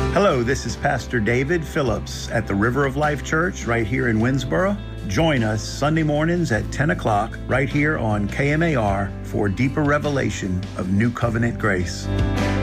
Hello, this is Pastor David Phillips at the River of Life Church right here in Winsboro. Join us Sunday mornings at 10 o'clock right here on KMAR for deeper revelation of New Covenant grace.